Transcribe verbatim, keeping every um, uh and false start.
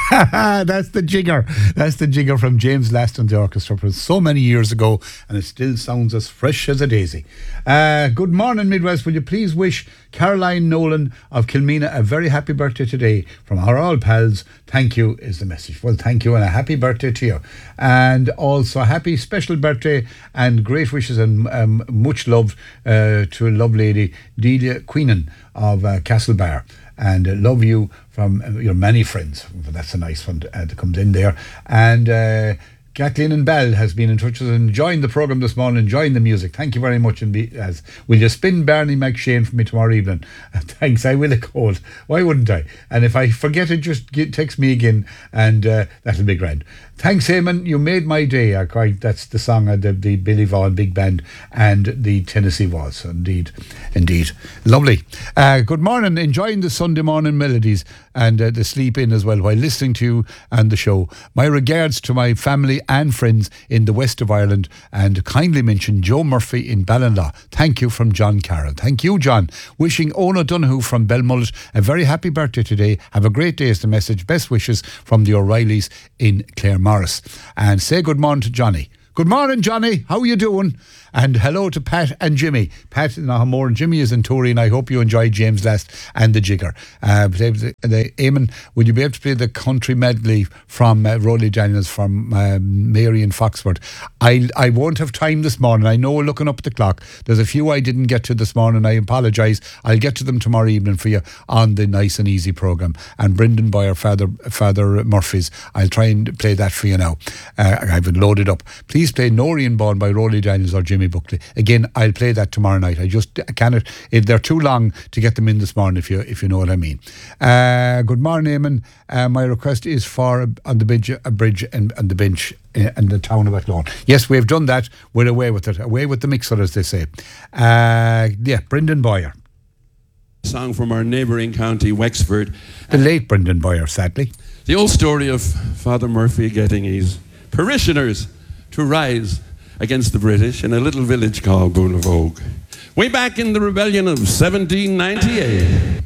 That's the jigger. That's the jigger from James Last and the orchestra from so many years ago, and it still sounds as fresh as a daisy. Uh, good morning, Midwest. Will you please wish Caroline Nolan of Kilmena a very happy birthday today from our all pals. Thank you is the message. Well, thank you and a happy birthday to you. And also a happy special birthday and great wishes and um, much love uh, to a love lady, Delia Queenan of uh, Castlebar. And uh, love you from uh, your many friends. That's a nice one uh, that comes in there. And uh, Kathleen and Bell has been in touch with us and enjoying the programme this morning, enjoying the music. Thank you very much. And be, as will you spin Barney McShane for me tomorrow evening? Thanks, I will, of course. Why wouldn't I? And if I forget it, just get, text me again, and uh, that'll be grand. Thanks, Eamon. You made my day. I quite, that's the song of the, the Billy Vaughan Big Band and the Tennessee Waltz. Indeed, indeed. Lovely. Uh, good morning. Enjoying the Sunday morning melodies and uh, the sleep in as well while listening to you and the show. My regards to my family and friends in the west of Ireland, and kindly mention Joe Murphy in Ballinlaw. Thank you from John Carroll. Thank you, John. Wishing Ona Donoghue from Belmullet a very happy birthday today. Have a great day is the message. Best wishes from the O'Reillys in Claremorris. And say good morning to Johnny. Good morning, Johnny. How are you doing? And hello to Pat and Jimmy. Pat in Nahamore and Jimmy is in Tory, and I hope you enjoyed James Last and the Jigger. Uh, the, the, Eamon, will you be able to play the country medley from uh, Rolly Daniels from uh, Mary in Foxford? I I won't have time this morning. I know, looking up at the clock, there's a few I didn't get to this morning. I apologise. I'll get to them tomorrow evening for you on the Nice and Easy programme. And Brendan Boyer, Father Father Murphy's, I'll try and play that for you now. Uh, I've it loaded up. Please play Noreen Bond by Rolly Daniels or Jimmy Buckley. Again, I'll play that tomorrow night. I just I cannot. If they're too long to get them in this morning, if you if you know what I mean. Uh, good morning, Eamon. Uh, my request is for on the bridge, a bridge and, and the bench in the town of Athlone. Yes, we've done that. We're away with it. Away with the mixer, as they say. Uh, yeah, Brendan Boyer. Song from our neighbouring county, Wexford. The late Brendan Boyer, sadly. The old story of Father Murphy getting his parishioners to rise against the British in a little village called Boulavogue. Way back in the rebellion of seventeen ninety-eight.